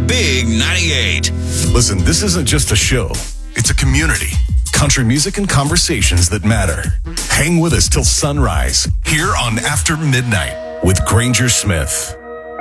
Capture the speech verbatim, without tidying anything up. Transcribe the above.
Big ninety-eight. Listen, this isn't just a show. It's a community. Country music and conversations that matter. Hang with us till sunrise here on After Midnight with Granger Smith.